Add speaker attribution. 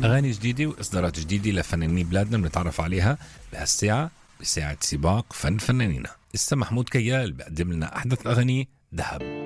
Speaker 1: أغاني جديدة وإصدارات جديدة لفنانين بلادنا بنتعرف عليها بهالساعة بساعة سباق فن فنانينا. محمود كيال بقدم لنا أحدث أغاني دهب.